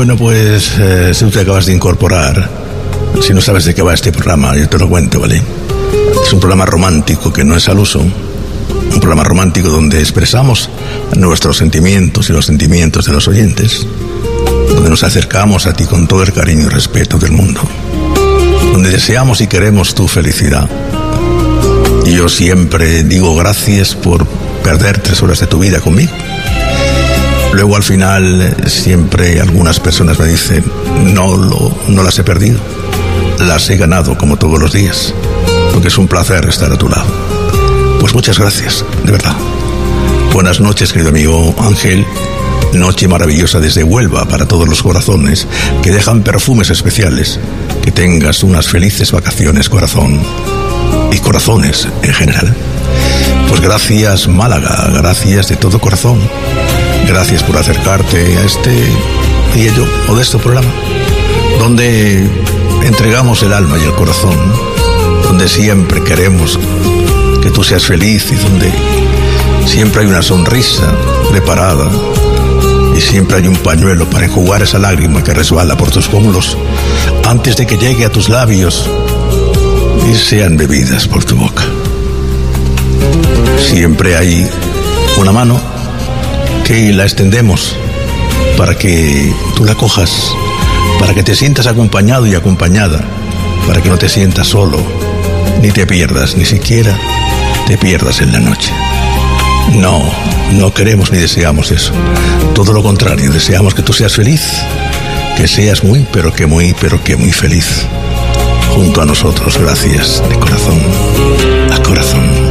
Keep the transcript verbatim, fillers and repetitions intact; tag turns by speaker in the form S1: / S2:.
S1: Bueno, pues eh, si tú te acabas de incorporar, si no sabes de qué va este programa, yo te lo cuento, ¿vale? Es un programa romántico que no es al uso, un programa romántico donde expresamos nuestros sentimientos y los sentimientos de los oyentes, donde nos acercamos a ti con todo el cariño y respeto del mundo, donde deseamos y queremos tu felicidad. Y yo siempre digo gracias por perder tres horas de tu vida conmigo. Luego al final siempre algunas personas me dicen, no, lo, no las he perdido, las he ganado como todos los días, porque es un placer estar a tu lado. Pues muchas gracias, de verdad. Buenas noches, querido amigo Ángel. Noche maravillosa desde Huelva para todos los corazones que dejan perfumes especiales. Que tengas unas felices vacaciones, corazón. Y corazones en general. Pues gracias, Málaga, gracias de todo corazón. Gracias por acercarte a este y ello modesto programa, donde entregamos el alma y el corazón, donde siempre queremos que tú seas feliz y donde siempre hay una sonrisa preparada y siempre hay un pañuelo para enjugar esa lágrima que resbala por tus pómulos antes de que llegue a tus labios y sean bebidas por tu boca. Siempre hay una mano que la extendemos para que tú la cojas, para que te sientas acompañado y acompañada, para que no te sientas solo, ni te pierdas, ni siquiera te pierdas en la noche. No, no queremos ni deseamos eso. Todo lo contrario, deseamos que tú seas feliz, que seas muy, pero que muy, pero que muy feliz junto a nosotros. Gracias de corazón a corazón.